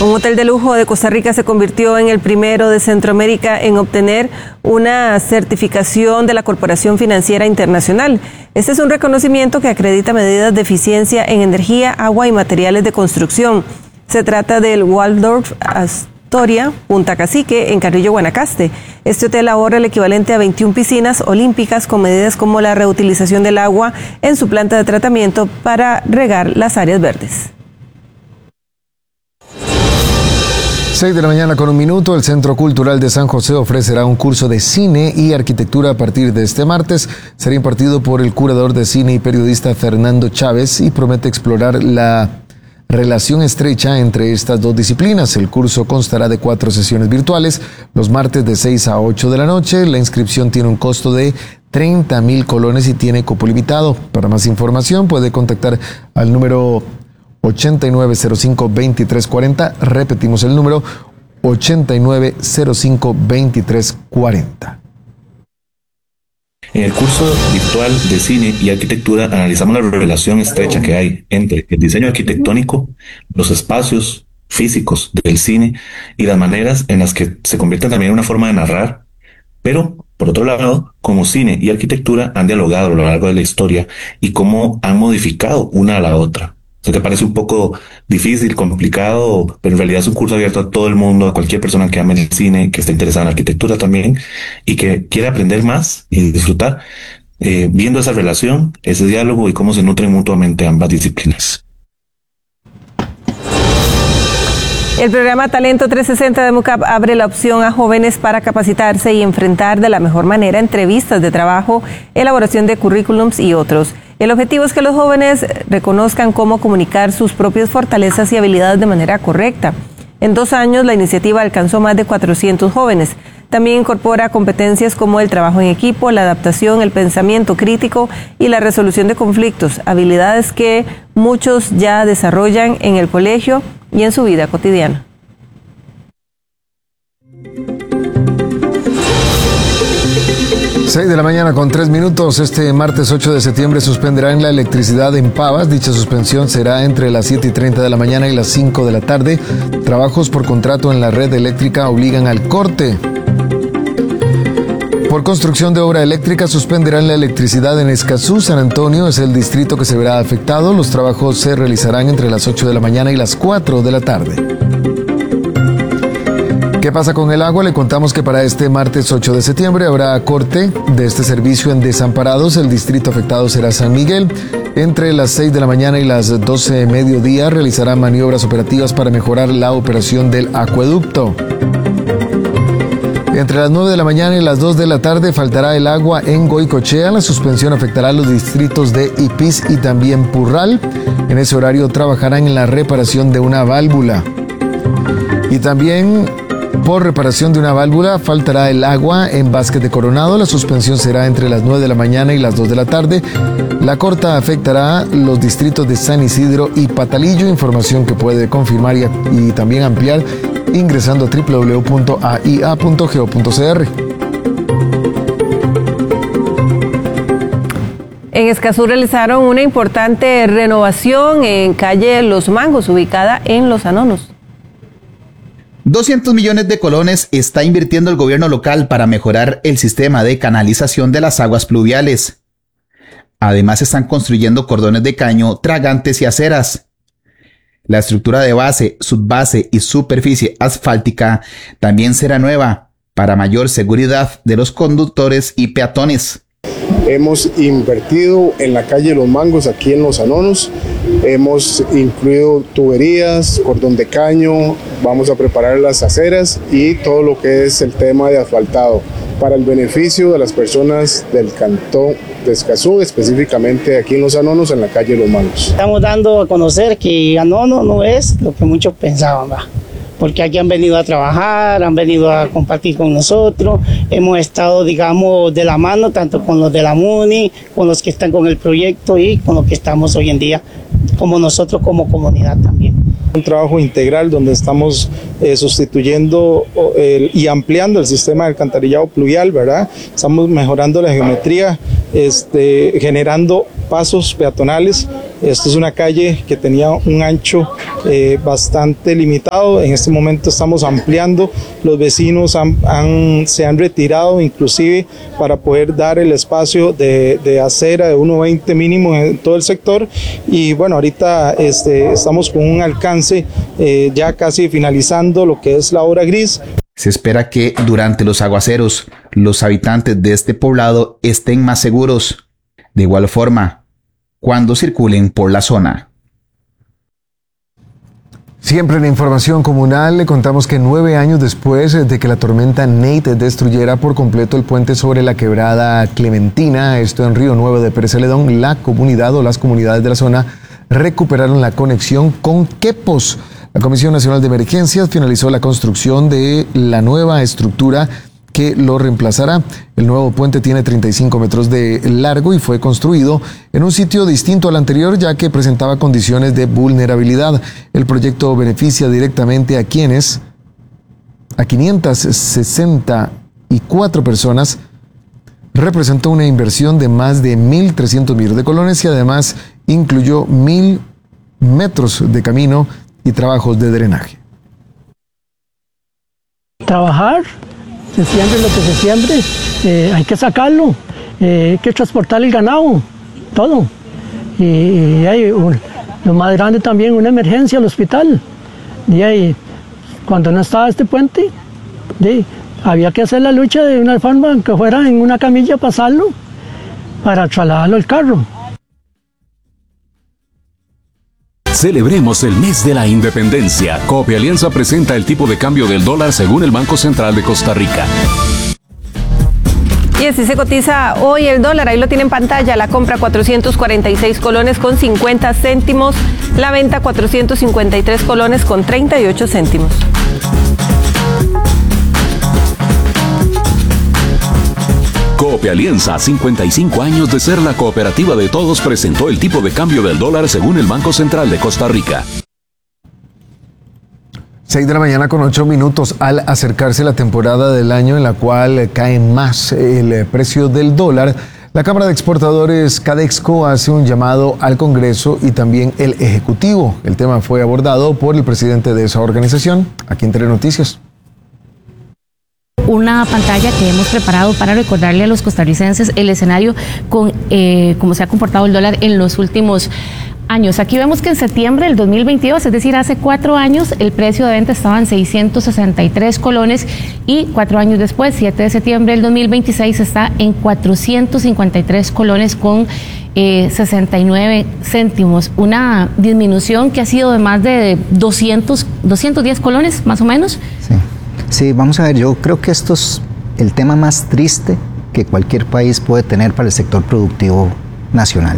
Un hotel de lujo de Costa Rica se convirtió en el primero de Centroamérica en obtener una certificación de la Corporación Financiera Internacional. Este es un reconocimiento que acredita medidas de eficiencia en energía, agua y materiales de construcción. Se trata del Waldorf Astoria Punta Cacique en Carrillo, Guanacaste. Este hotel ahorra el equivalente a 21 piscinas olímpicas con medidas como la reutilización del agua en su planta de tratamiento para regar las áreas verdes. 6 de la mañana con 1 minuto, el Centro Cultural de San José ofrecerá un curso de cine y arquitectura a partir de este martes. Será impartido por el curador de cine y periodista Fernando Chávez y promete explorar la relación estrecha entre estas dos disciplinas. El curso constará de 4 sesiones virtuales, los martes de 6 a 8 de la noche. La inscripción tiene un costo de 30,000 colones y tiene cupo limitado. Para más información puede contactar al número 8905-2340, repetimos el número 8905-2340. En el curso virtual de cine y arquitectura analizamos la relación estrecha que hay entre el diseño arquitectónico, los espacios físicos del cine y las maneras en las que se convierten también en una forma de narrar, pero por otro lado, como cine y arquitectura han dialogado a lo largo de la historia y cómo han modificado una a la otra. Sé que parece un poco difícil, complicado, pero en realidad es un curso abierto a todo el mundo, a cualquier persona que ame el cine, que esté interesada en la arquitectura también y que quiera aprender más y disfrutar viendo esa relación, ese diálogo y cómo se nutren mutuamente ambas disciplinas. El programa Talento 360 de MUCAP abre la opción a jóvenes para capacitarse y enfrentar de la mejor manera entrevistas de trabajo, elaboración de currículums y otros. El objetivo es que los jóvenes reconozcan cómo comunicar sus propias fortalezas y habilidades de manera correcta. En 2 años, la iniciativa alcanzó más de 400 jóvenes. También incorpora competencias como el trabajo en equipo, la adaptación, el pensamiento crítico y la resolución de conflictos, habilidades que muchos ya desarrollan en el colegio y en su vida cotidiana. Seis de la mañana con 3 minutos. Este martes 8 de septiembre suspenderán la electricidad en Pavas. Dicha suspensión será entre las 7:30 de la mañana y las 5 de la tarde. Trabajos por contrato en la red eléctrica obligan al corte. Por construcción de obra eléctrica suspenderán la electricidad en Escazú. San Antonio es el distrito que se verá afectado. Los trabajos se realizarán entre las 8 de la mañana y las 4 de la tarde. ¿Qué pasa con el agua? Le contamos que para este martes 8 de septiembre habrá corte de este servicio en Desamparados. El distrito afectado será San Miguel. Entre las 6 de la mañana y las 12 de mediodía realizarán maniobras operativas para mejorar la operación del acueducto. Entre las 9 de la mañana y las 2 de la tarde faltará el agua en Goicochea. La suspensión afectará a los distritos de Ipiz y también Purral. En ese horario trabajarán en la reparación de una válvula. Y también por reparación de una válvula faltará el agua en Vázquez de Coronado. La suspensión será entre las 9 de la mañana y las 2 de la tarde. La corta afectará los distritos de San Isidro y Patalillo. Información que puede confirmar y también ampliar ingresando a www.aia.go.cr. En Escazú realizaron una importante renovación en calle Los Mangos, ubicada en Los Anonos. 200 millones de colones está invirtiendo el gobierno local para mejorar el sistema de canalización de las aguas pluviales. Además, están construyendo cordones de caño, tragantes y aceras. La estructura de base, subbase y superficie asfáltica también será nueva para mayor seguridad de los conductores y peatones. Hemos invertido en la calle Los Mangos, aquí en Los Anonos. Hemos incluido tuberías, cordón de caño, vamos a preparar las aceras y todo lo que es el tema de asfaltado para el beneficio de las personas del cantón de Escazú, específicamente aquí en Los Anonos, en la calle Los Mangos. Estamos dando a conocer que Anono no es lo que muchos pensaban, porque aquí han venido a trabajar, han venido a compartir con nosotros, hemos estado, digamos, de la mano, tanto con los de la MUNI, con los que están con el proyecto y con los que estamos hoy en día, como nosotros como comunidad también. Un trabajo integral donde estamos sustituyendo y ampliando el sistema de alcantarillado pluvial, ¿verdad? Estamos mejorando la geometría, generando pasos peatonales Esto es una calle que tenía un ancho bastante limitado. En este momento estamos ampliando, los vecinos se han retirado inclusive para poder dar el espacio de acera de 1.20 mínimo en todo el sector, y bueno, ahorita estamos con un alcance ya casi finalizando lo que es la obra gris. Se espera que durante los aguaceros los habitantes de este poblado estén más seguros. De igual forma, cuando circulen por la zona. Siempre en la información comunal le contamos que 9 años después de que la tormenta Nate destruyera por completo el puente sobre la quebrada Clementina, esto en Río Nuevo de Pérez Celedón, la comunidad o las comunidades de la zona recuperaron la conexión con Quepos. La Comisión Nacional de Emergencias finalizó la construcción de la nueva estructura que lo reemplazará. El nuevo puente tiene 35 metros de largo y fue construido en un sitio distinto al anterior, ya que presentaba condiciones de vulnerabilidad. El proyecto beneficia directamente a 564 personas. Representó una inversión de más de 1.300 millones de colones y además incluyó 1.000 metros de camino y trabajos de drenaje. Trabajar, se siembre lo que se siembre, hay que sacarlo, hay que transportar el ganado, todo. Y hay lo más grande también, una emergencia al hospital. Y ahí, cuando no estaba este puente, había que hacer la lucha de una forma que fuera en una camilla, pasarlo para trasladarlo al carro. Celebremos el mes de la independencia. Cooperalianza presenta el tipo de cambio del dólar según el Banco Central de Costa Rica. Y así se cotiza hoy el dólar, ahí lo tiene en pantalla, la compra 446 colones con 50 céntimos, la venta 453 colones con 38 céntimos. Cooperalianza, 55 años de ser la cooperativa de todos, presentó el tipo de cambio del dólar según el Banco Central de Costa Rica. 6 de la mañana con 8 minutos. Al acercarse la temporada del año en la cual cae más el precio del dólar, la Cámara de Exportadores Cadexco hace un llamado al Congreso y también el Ejecutivo. El tema fue abordado por el presidente de esa organización, aquí en Telenoticias. Una pantalla que hemos preparado para recordarle a los costarricenses el escenario con cómo se ha comportado el dólar en los últimos años. Aquí vemos que en septiembre del 2022, es decir, hace 4 años, el precio de venta estaba en 663 colones y 4 años después, 7 de septiembre del 2026, está en 453 colones con 69 céntimos. Una disminución que ha sido de más de 210 colones, más o menos. Sí, vamos a ver, yo creo que esto es el tema más triste que cualquier país puede tener para el sector productivo nacional.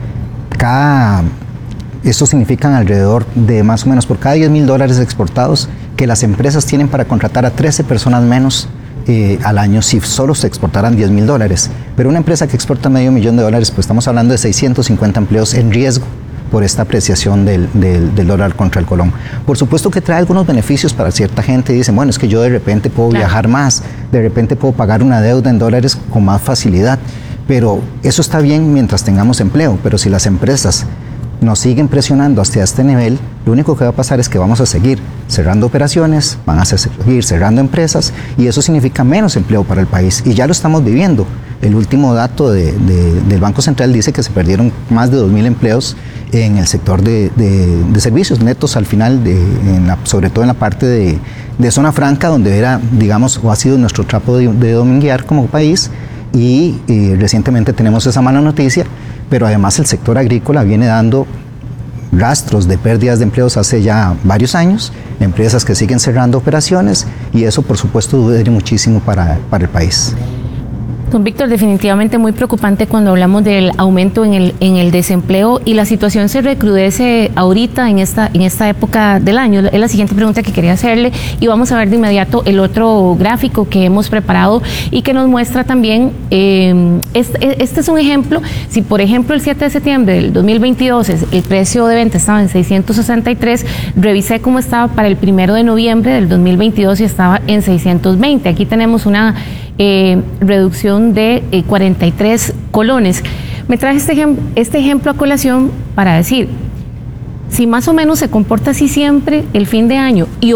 Esto significa alrededor de más o menos por cada $10,000 exportados que las empresas tienen para contratar a 13 personas menos al año si solo se exportaran $10,000. Pero una empresa que exporta $500,000, pues estamos hablando de 650 empleos en riesgo por esta apreciación del dólar contra el colón. Por supuesto que trae algunos beneficios para cierta gente. Dicen, bueno, es que yo de repente puedo viajar más, de repente puedo pagar una deuda en dólares con más facilidad, pero eso está bien mientras tengamos empleo. Pero si las empresas nos siguen presionando hasta este nivel, lo único que va a pasar es que vamos a seguir cerrando operaciones, van a seguir cerrando empresas, y eso significa menos empleo para el país, y ya lo estamos viviendo. El último dato del Banco Central dice que se perdieron más de 2,000 empleos en el sector de servicios netos al final, sobre todo en la parte de zona franca, donde era, digamos, o ha sido nuestro trapo de dominguear como país, y recientemente tenemos esa mala noticia, pero además el sector agrícola viene dando rastros de pérdidas de empleos hace ya varios años, empresas que siguen cerrando operaciones, y eso por supuesto duele muchísimo para el país. Don Víctor, definitivamente muy preocupante cuando hablamos del aumento en el desempleo, y la situación se recrudece ahorita en esta época del año. Es la siguiente pregunta que quería hacerle, y vamos a ver de inmediato el otro gráfico que hemos preparado y que nos muestra también, este es un ejemplo. Si por ejemplo el 7 de septiembre del 2022 el precio de venta estaba en 663, revisé cómo estaba para el 1 de noviembre del 2022 y estaba en 620. Aquí tenemos una reducción de 43 colones. Me traje este ejemplo a colación para decir, si más o menos se comporta así siempre el fin de año y